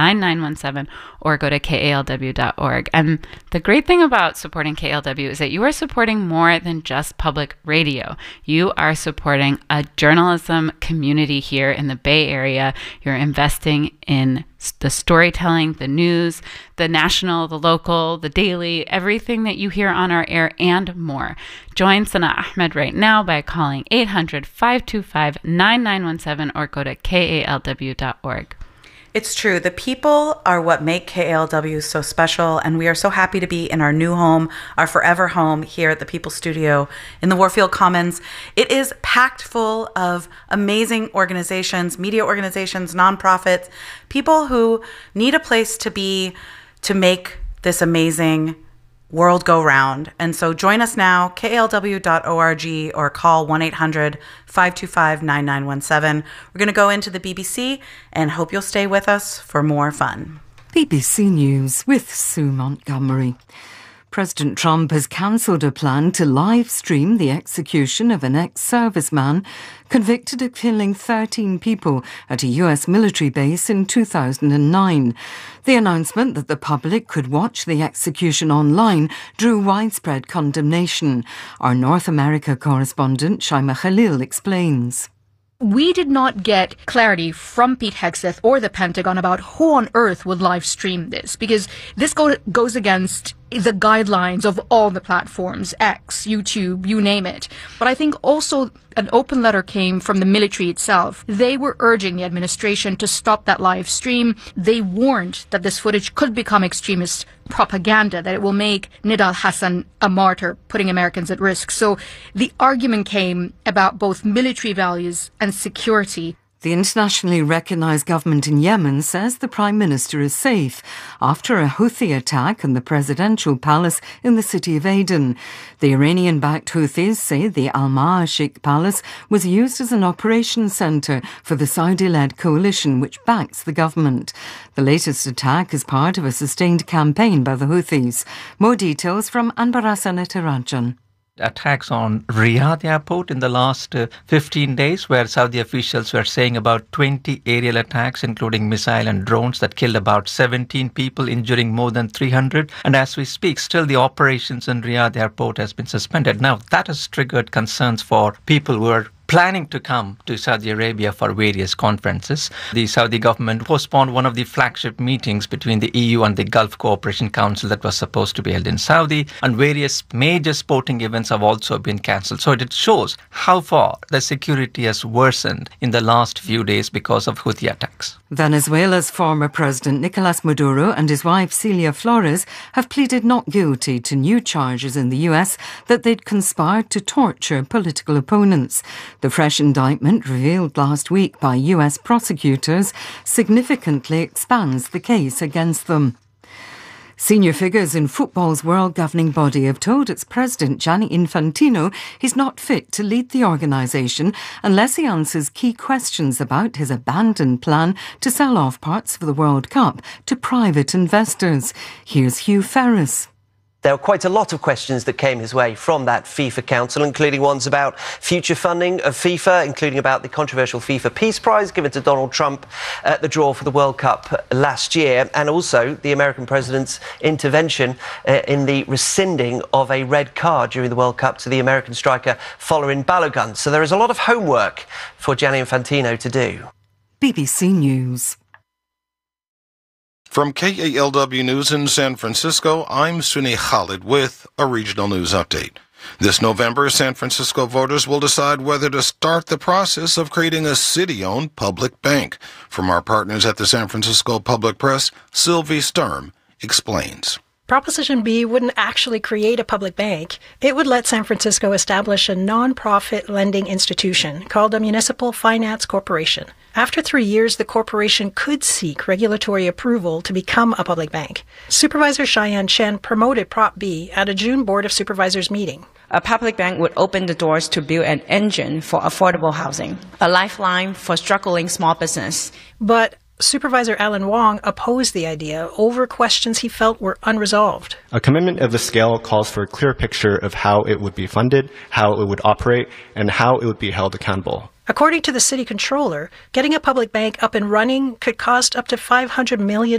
525-9917 or go to kalw.org. And the great thing about supporting KALW is that you are supporting more than just public radio. You are supporting a journalism community here in the Bay Area. You're investing in the storytelling, the news, the national, the local, the daily, everything that you hear on our air and more. Join Sana Ahmed right now by calling 800-525-9917 or go to kalw.org. It's true. The people are what make KALW so special, and we are so happy to be in our new home, our forever home here at the People Studio in the Warfield Commons. It is packed full of amazing organizations, media organizations, nonprofits, people who need a place to be to make this amazing world go round. And so join us now, kalw.org, or call 1-800-525-9917. We're going to go into the BBC and hope you'll stay with us for more fun. BBC News with Sue Montgomery. President Trump has cancelled a plan to live stream the execution of an ex-serviceman convicted of killing 13 people at a US military base in 2009. The announcement that the public could watch the execution online drew widespread condemnation. Our North America correspondent Shaima Khalil explains. We did not get clarity from Pete Hegseth or the Pentagon about who on earth would live stream this, because this goes against the guidelines of all the platforms, X, YouTube, you name it. But I think also an open letter came from the military itself. They were urging the administration to stop that live stream. They warned that this footage could become extremist propaganda, that it will make Nidal Hassan a martyr, putting Americans at risk. So the argument came about both military values and security. The internationally recognised government in Yemen says the Prime Minister is safe after a Houthi attack on the presidential palace in the city of Aden. The Iranian-backed Houthis say the Al-Ma'ashik palace was used as an operations centre for the Saudi-led coalition which backs the government. The latest attack is part of a sustained campaign by the Houthis. More details from Anbarasan Etirajan. Attacks on Riyadh airport in the last 15 days, where Saudi officials were saying about 20 aerial attacks, including missile and drones, that killed about 17 people, injuring more than 300. And as we speak, still the operations in Riyadh airport has been suspended. Now, that has triggered concerns for people who are planning to come to Saudi Arabia for various conferences. The Saudi government postponed one of the flagship meetings between the EU and the Gulf Cooperation Council that was supposed to be held in Saudi, and various major sporting events have also been cancelled. So it shows how far the security has worsened in the last few days because of Houthi attacks. Venezuela's former president Nicolas Maduro and his wife Celia Flores have pleaded not guilty to new charges in the US that they'd conspired to torture political opponents. The fresh indictment, revealed last week by US prosecutors, significantly expands the case against them. Senior figures in football's world governing body have told its president, Gianni Infantino, he's not fit to lead the organisation unless he answers key questions about his abandoned plan to sell off parts of the World Cup to private investors. Here's Hugh Ferris. There were quite a lot of questions that came his way from that FIFA Council, including ones about future funding of FIFA, including about the controversial FIFA Peace Prize given to Donald Trump at the draw for the World Cup last year, and also the American president's intervention in the rescinding of a red card during the World Cup to the American striker Folarin Balogun. So there is a lot of homework for Gianni Infantino to do. BBC News. From KALW News in San Francisco, I'm Sunny Khalid with a regional news update. This November, San Francisco voters will decide whether to start the process of creating a city-owned public bank. From our partners at the San Francisco Public Press, Sylvie Sturm explains. Proposition B wouldn't actually create a public bank. It would let San Francisco establish a non-profit lending institution called a Municipal Finance Corporation. After 3 years, the corporation could seek regulatory approval to become a public bank. Supervisor Cheyenne Chen promoted Prop B at a June Board of Supervisors meeting. A public bank would open the doors to build an engine for affordable housing, a lifeline for struggling small business. But Supervisor Alan Wong opposed the idea over questions he felt were unresolved. A commitment of this scale calls for a clear picture of how it would be funded, how it would operate, and how it would be held accountable. According to the city controller, getting a public bank up and running could cost up to $500 million